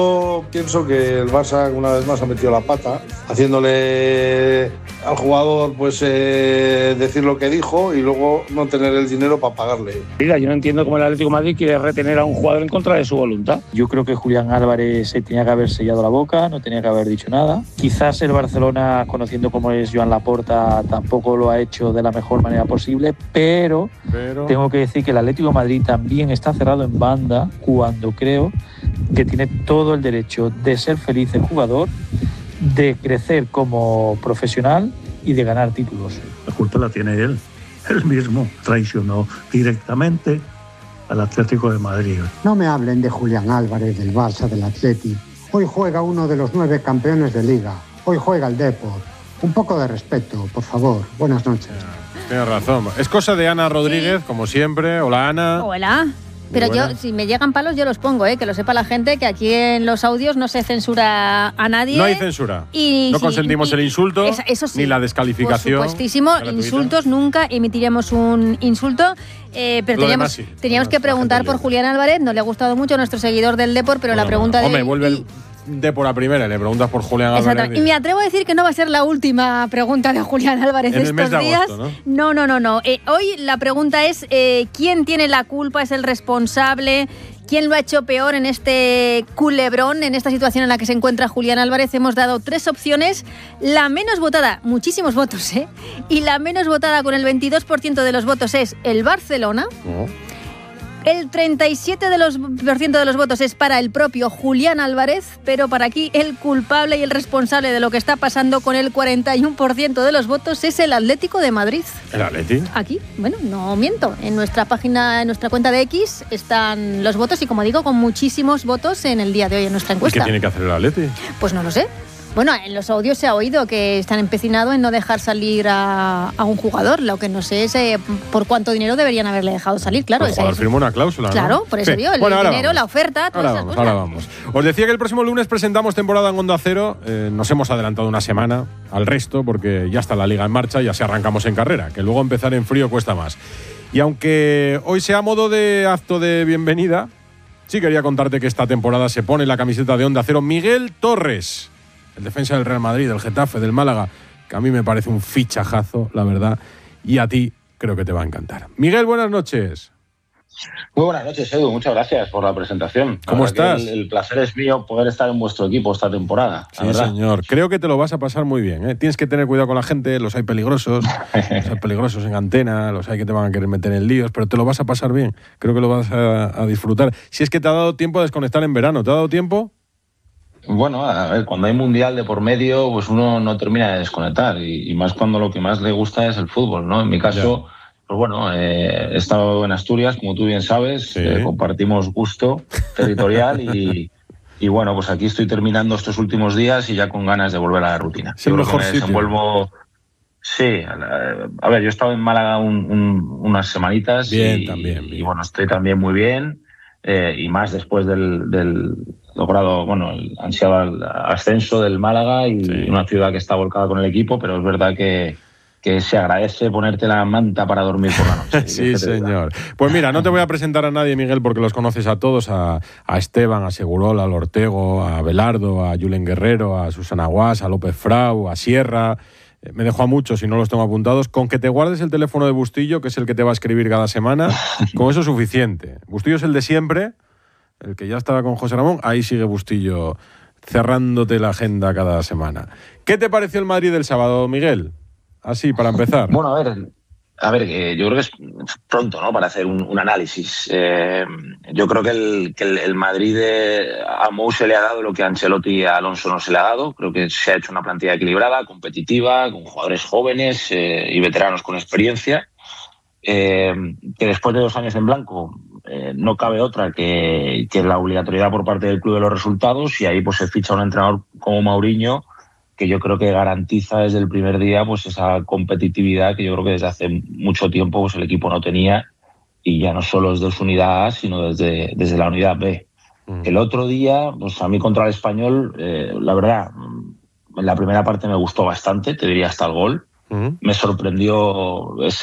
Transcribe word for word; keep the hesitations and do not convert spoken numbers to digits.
Yo pienso que el Barça una vez más ha metido la pata, haciéndole al jugador pues eh, decir lo que dijo y luego no tener el dinero para pagarle. Mira, yo no entiendo cómo el Atlético de Madrid quiere retener a un jugador en contra de su voluntad. Yo creo que Julián Álvarez se tenía que haber sellado la boca, no tenía que haber dicho nada. Quizás el Barcelona, conociendo cómo es Joan Laporta, tampoco lo ha hecho de la mejor manera posible, pero, pero... tengo que decir que el Atlético de Madrid también está cerrado en banda cuando creo que tiene todo el derecho de ser feliz el jugador, de crecer como profesional y de ganar títulos. La culpa la tiene él. Él mismo traicionó directamente al Atlético de Madrid. No me hablen de Julián Álvarez, del Barça, del Atleti. Hoy juega uno de los nueve campeones de Liga. Hoy juega el Depor. Un poco de respeto, por favor. Buenas noches. Tienes razón. Es cosa de Ana Rodríguez, sí. Como siempre. Hola, Ana. Hola. Pero yo, si me llegan palos, yo los pongo, ¿eh? Que lo sepa la gente, que aquí en los audios no se censura a nadie. No hay censura. Y, no sí, consentimos y, el insulto, esa, eso sí, ni la descalificación. Por supuestísimo, insultos, nunca emitiremos un insulto. Eh, pero lo teníamos, sí. teníamos que preguntar por Julián Álvarez, no le ha gustado mucho a nuestro seguidor del Depor, pero bueno, la pregunta bueno, de... Hombre, vuelve el... de por la primera, le preguntas por Julián Álvarez. Y me atrevo a decir que no va a ser la última pregunta de Julián Álvarez en estos el mes de días. Agosto, ¿no? No, no, no, no. Eh, hoy la pregunta es eh, ¿quién tiene la culpa? ¿Es el responsable? ¿Quién lo ha hecho peor en este culebrón, en esta situación en la que se encuentra Julián Álvarez? Hemos dado tres opciones. La menos votada, muchísimos votos, ¿eh? Y la menos votada con el veintidós por ciento de los votos es el Barcelona. Oh. El treinta y siete por ciento de los votos es para el propio Julián Álvarez, pero para aquí el culpable y el responsable de lo que está pasando con el cuarenta y uno por ciento de los votos es el Atlético de Madrid. ¿El Atleti? Aquí, bueno, no miento. En nuestra página, en nuestra cuenta de X están los votos y, como digo, con muchísimos votos en el día de hoy en nuestra encuesta. ¿Y qué tiene que hacer el Atleti? Pues no lo sé. Bueno, en los audios se ha oído que están empecinados en no dejar salir a, a un jugador. Lo que no sé es eh, por cuánto dinero deberían haberle dejado salir. Claro, el jugador firmó una cláusula, claro, ¿no? por eso sí. vio el bueno, dinero, vamos. la oferta, todas ahora esas vamos, cosas. ahora vamos. Os decía que el próximo lunes presentamos temporada en Onda Cero. Eh, nos hemos adelantado una semana al resto porque ya está la Liga en marcha y ya se arrancamos en carrera, que luego empezar en frío cuesta más. Y aunque hoy sea modo de acto de bienvenida, sí quería contarte que esta temporada se pone la camiseta de Onda Cero Miguel Torres, el defensa del Real Madrid, del Getafe, del Málaga, que a mí me parece un fichajazo, la verdad, y a ti creo que te va a encantar. Miguel, buenas noches. Muy buenas noches, Edu. Muchas gracias por la presentación. ¿Cómo estás? El, el placer es mío poder estar en vuestro equipo esta temporada. Sí, verdad. Señor. Creo que te lo vas a pasar muy bien, ¿eh? Tienes que tener cuidado con la gente, los hay peligrosos, los hay peligrosos en antena, los hay que te van a querer meter en líos, pero te lo vas a pasar bien. Creo que lo vas a, a disfrutar. Si es que te ha dado tiempo a desconectar en verano, ¿te ha dado tiempo? Bueno, a ver, cuando hay mundial de por medio, pues uno no termina de desconectar y, y más cuando lo que más le gusta es el fútbol, ¿no? En mi caso, ya. pues bueno, eh, he estado en Asturias, como tú bien sabes, sí. eh, compartimos gusto territorial y, y bueno, pues aquí estoy terminando estos últimos días y ya con ganas de volver a la rutina. Es el mejor sitio. Desenvuelvo... Sí, a ver, yo he estado en Málaga un, un, unas semanitas bien, y, también, bien. y bueno, estoy también muy bien eh, y más después del... del logrado, bueno, el ansiado ascenso del Málaga y sí. una ciudad que está volcada con el equipo, pero es verdad que, que se agradece ponerte la manta para dormir por la noche. Sí, señor. Pues mira, no te voy a presentar a nadie, Miguel, porque los conoces a todos, a, a Esteban, a Segurola, al Ortego, a Belardo, a Julen Guerrero, a Susana Guas, a López Frau, a Sierra. Me dejo a muchos y no los tengo apuntados. Con que te guardes el teléfono de Bustillo, que es el que te va a escribir cada semana, con eso es suficiente. Bustillo es el de siempre, el que ya estaba con José Ramón, ahí sigue Bustillo cerrándote la agenda cada semana. ¿Qué te pareció el Madrid del sábado, Miguel? Así, para empezar. Bueno, a ver, a ver eh, yo creo que es pronto, ¿no?, para hacer un, un análisis. Eh, yo creo que el, que el, el Madrid de, a Mou se le ha dado lo que a Ancelotti y a Alonso no se le ha dado. Creo que se ha hecho una plantilla equilibrada, competitiva, con jugadores jóvenes eh, y veteranos con experiencia. Eh, que después de dos años en blanco eh, no cabe otra que, que la obligatoriedad por parte del club de los resultados, y ahí pues se ficha un entrenador como Mourinho, que yo creo que garantiza desde el primer día pues esa competitividad que yo creo que desde hace mucho tiempo pues el equipo no tenía, y ya no solo desde su unidad A, sino desde, desde la unidad B. Mm. El otro día, pues a mí contra el Español, eh, la verdad, en la primera parte me gustó bastante, te diría hasta el gol. Mm. Me sorprendió ese